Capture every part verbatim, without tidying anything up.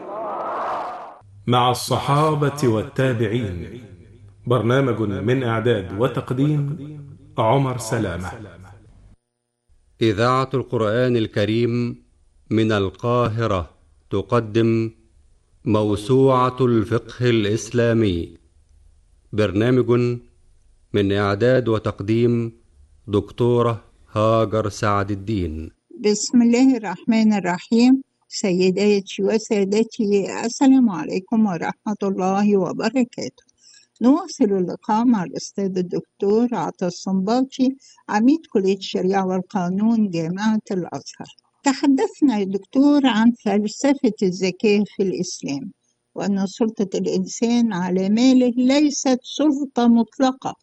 مع الصحابة والتابعين. برنامج من إعداد وتقديم عمر سلامة. إذاعة القرآن الكريم من القاهرة تقدم موسوعة الفقه الإسلامي. برنامج من إعداد وتقديم دكتورة هاجر سعد الدين. بسم الله الرحمن الرحيم. سيداتي وسادتي، السلام عليكم ورحمة الله وبركاته. نواصل اللقاء مع الأستاذ الدكتور عطا الصنباطي، عميد كلية الشريعة والقانون جامعة الأزهر. تحدثنا يا دكتور عن فلسفة الزكاة في الإسلام، وأن سلطة الإنسان على ماله ليست سلطة مطلقة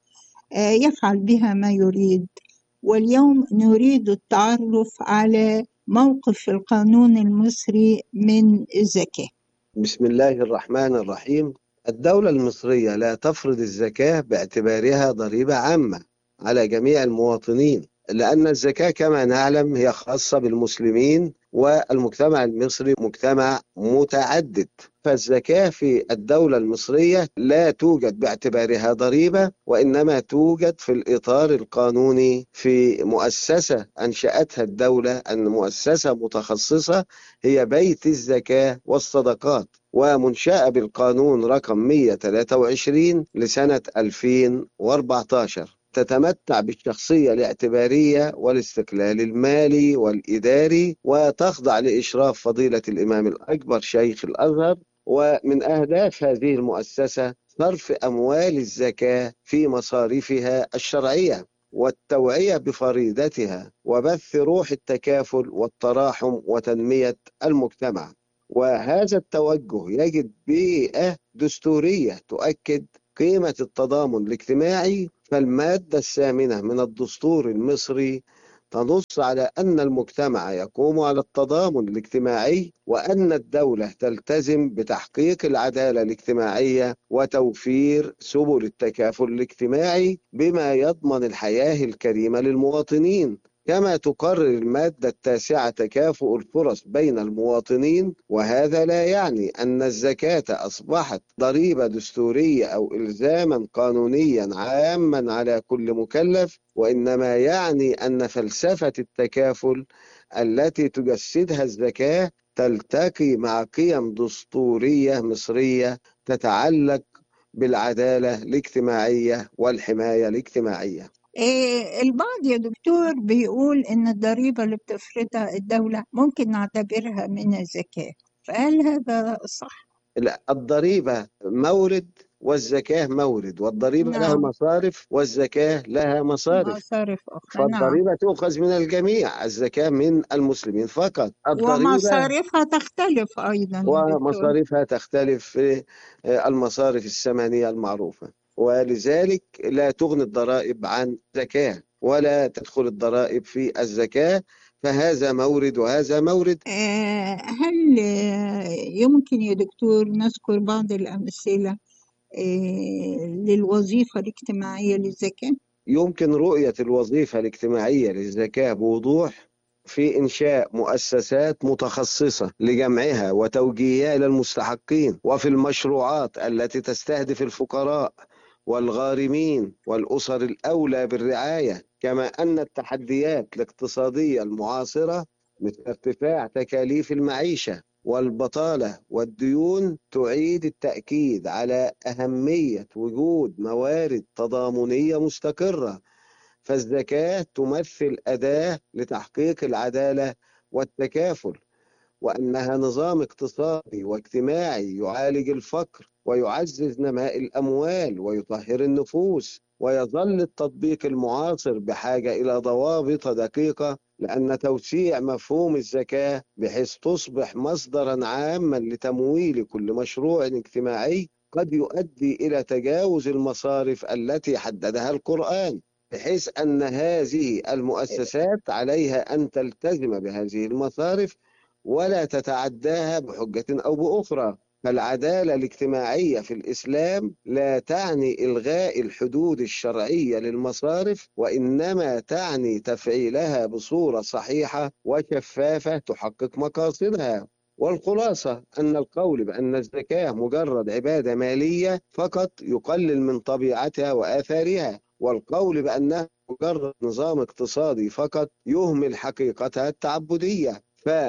يفعل بها ما يريد. واليوم نريد التعرف على موقف القانون المصري من الزكاة. بسم الله الرحمن الرحيم. الدولة المصرية لا تفرض الزكاة باعتبارها ضريبة عامة على جميع المواطنين، لأن الزكاة كما نعلم هي خاصة بالمسلمين، والمجتمع المصري مجتمع متعدد، فالزكاة في الدولة المصرية لا توجد باعتبارها ضريبة، وإنما توجد في الإطار القانوني في مؤسسة أنشأتها الدولة، أن مؤسسة متخصصة هي بيت الزكاة والصدقات، ومنشأة بالقانون رقم مئة وثلاثة وعشرين لسنة ألفين وأربعة عشر. تتمتع بالشخصية الاعتبارية والاستقلال المالي والإداري، وتخضع لإشراف فضيلة الإمام الأكبر شيخ الأزهر. ومن أهداف هذه المؤسسة صرف أموال الزكاة في مصاريفها الشرعية، والتوعية بفريضتها، وبث روح التكافل والتراحم وتنمية المجتمع. وهذا التوجه يجد بيئة دستورية تؤكد قيمة التضامن الاجتماعي، فالمادة الثامنة من الدستور المصري تنص على أن المجتمع يقوم على التضامن الاجتماعي، وأن الدولة تلتزم بتحقيق العدالة الاجتماعية وتوفير سبل التكافل الاجتماعي بما يضمن الحياة الكريمة للمواطنين. كما تقرر المادة التاسعة تكافؤ الفرص بين المواطنين، وهذا لا يعني أن الزكاة أصبحت ضريبة دستورية أو إلزاما قانونيا عاما على كل مكلف، وإنما يعني أن فلسفة التكافل التي تجسدها الزكاة تلتقي مع قيم دستورية مصرية تتعلق بالعدالة الاجتماعية والحماية الاجتماعية. إيه البعض يا دكتور بيقول إن الضريبة اللي بتفرضها الدولة ممكن نعتبرها من الزكاة، فهل هذا صح؟ لا، الضريبة مورد والزكاة مورد، والضريبة لها نعم. مصارف والزكاة لها مصارف، مصارف أخرى، نعم. فالضريبة تؤخذ من الجميع، الزكاة من المسلمين فقط. الضريبة ومصاريفها تختلف أيضا يا دكتور. ومصاريفها تختلف في المصارف الثمانية المعروفة، ولذلك لا تغني الضرائب عن زكاة، ولا تدخل الضرائب في الزكاة، فهذا مورد وهذا مورد. آه، هل آه، يمكن يا دكتور نذكر بعض الأمثلة آه، للوظيفة الاجتماعية للزكاة؟ يمكن رؤية الوظيفة الاجتماعية للزكاة بوضوح في إنشاء مؤسسات متخصصة لجمعها وتوجيهها إلى المستحقين، وفي المشروعات التي تستهدف الفقراء والغارمين والأسر الأولى بالرعاية. كما أن التحديات الاقتصادية المعاصرة مثل ارتفاع تكاليف المعيشة والبطالة والديون تعيد التأكيد على أهمية وجود موارد تضامنية مستقرة، فالزكاة تمثل أداة لتحقيق العدالة والتكافل، وأنها نظام اقتصادي واجتماعي يعالج الفقر ويعزز نماء الأموال ويطهر النفوس. ويظل التطبيق المعاصر بحاجة إلى ضوابط دقيقة، لأن توسيع مفهوم الزكاة بحيث تصبح مصدرا عاما لتمويل كل مشروع اجتماعي قد يؤدي إلى تجاوز المصارف التي حددها القرآن، بحيث أن هذه المؤسسات عليها أن تلتزم بهذه المصارف ولا تتعداها بحجة أو بأخرى. فالعدالة الاجتماعية في الإسلام لا تعني إلغاء الحدود الشرعية للمصارف، وإنما تعني تفعيلها بصورة صحيحة وشفافة تحقق مقاصدها. والخلاصة أن القول بأن الزكاة مجرد عبادة مالية فقط يقلل من طبيعتها وآثارها، والقول بأنها مجرد نظام اقتصادي فقط يهمل حقيقتها التعبدية.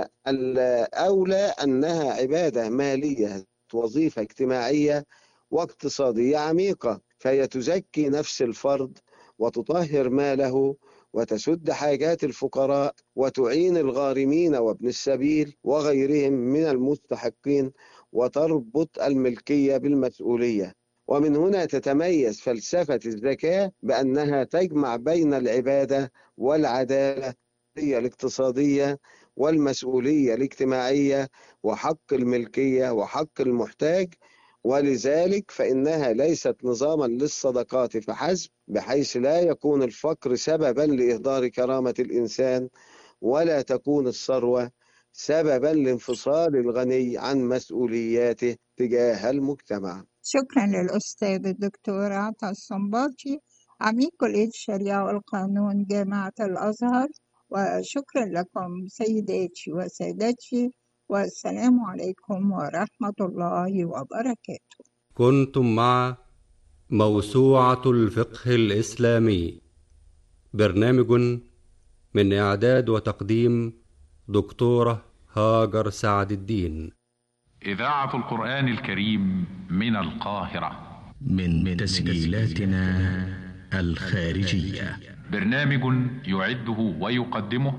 فالأولى أنها عبادة مالية، وظيفة اجتماعية واقتصادية عميقة، فهي تزكي نفس الفرد وتطهر ماله وتسد حاجات الفقراء وتعين الغارمين وابن السبيل وغيرهم من المستحقين، وتربط الملكية بالمسؤولية. ومن هنا تتميز فلسفة الزكاة بأنها تجمع بين العبادة والعدالة الاقتصادية والمسؤولية الاجتماعية وحق الملكية وحق المحتاج. ولذلك فإنها ليست نظاما للصدقات فحسب، بحيث لا يكون الفقر سببا لإهدار كرامة الإنسان، ولا تكون الثروة سببا لانفصال الغني عن مسؤولياته تجاه المجتمع. شكرا للأستاذ الدكتور عطا الصنباطي عميد كلية الشريعة والقانون جامعة الأزهر، وشكرا لكم سيداتي وسادتي، والسلام عليكم ورحمة الله وبركاته. كنتم مع موسوعة الفقه الإسلامي، برنامج من إعداد وتقديم دكتورة هاجر سعد الدين. إذاعة القرآن الكريم من القاهرة، من تسجيلاتنا الخارجية. برنامج يعده ويقدمه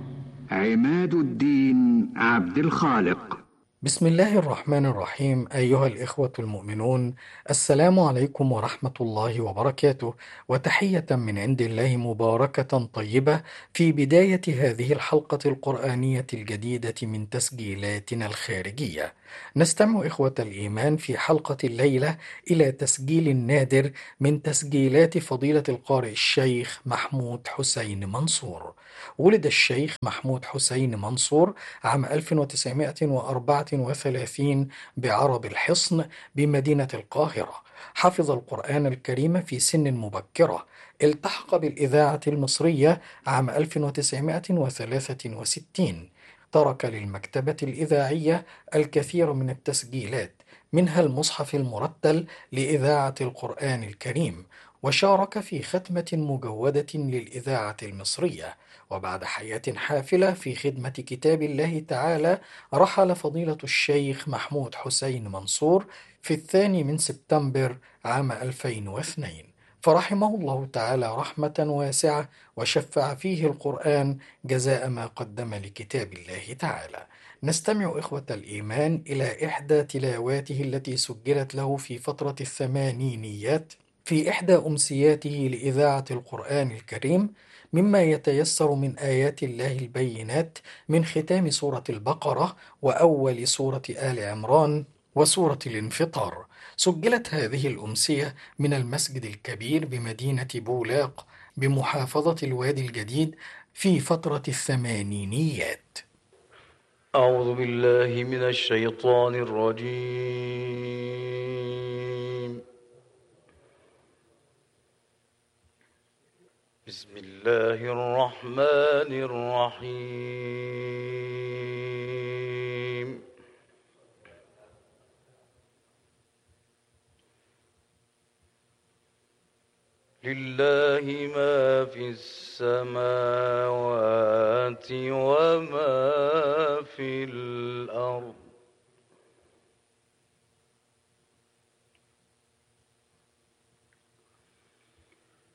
عماد الدين عبد الخالق. بسم الله الرحمن الرحيم. أيها الإخوة المؤمنون، السلام عليكم ورحمة الله وبركاته، وتحية من عند الله مباركة طيبة في بداية هذه الحلقة القرآنية الجديدة من تسجيلاتنا الخارجية. نستمع إخوة الإيمان في حلقة الليلة إلى تسجيل نادر من تسجيلات فضيلة القارئ الشيخ محمود حسين منصور. ولد الشيخ محمود حسين منصور عام ألف وتسعمائة وأربعة وثلاثين بعرب الحصن بمدينة القاهرة. حفظ القرآن الكريم في سن مبكرة. التحق بالإذاعة المصرية عام ألف وتسعمائة وثلاثة وستين. ترك للمكتبة الإذاعية الكثير من التسجيلات، منها المصحف المرتل لإذاعة القرآن الكريم، وشارك في ختمة مجودة للإذاعة المصرية. وبعد حياة حافلة في خدمة كتاب الله تعالى، رحل فضيلة الشيخ محمود حسين منصور في الثاني من سبتمبر عام ألفين واثنين، فرحمه الله تعالى رحمة واسعة، وشفع فيه القرآن جزاء ما قدم لكتاب الله تعالى. نستمع إخوة الإيمان إلى إحدى تلاواته التي سجلت له في فترة الثمانينيات في إحدى أمسياته لإذاعة القرآن الكريم، مما يتيسر من آيات الله البينات من ختام سورة البقرة وأول سورة آل عمران وسورة الانفطار. سجلت هذه الأمسية من المسجد الكبير بمدينة بولاق بمحافظة الوادي الجديد في فترة الثمانينيات. أعوذ بالله من الشيطان الرجيم. بسم الله الرحمن الرحيم. لله ما في السماوات وما في الأرض.